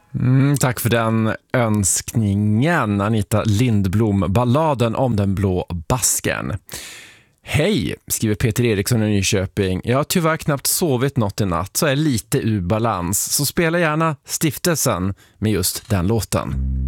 Tack för den önskningen, Anita Lindblom, balladen om den blå basken. Hej, skriver Peter Eriksson i Nyköping. Jag har tyvärr knappt sovit något i natt, så är lite ur balans. Så spela gärna Stiftelsen med just den låten.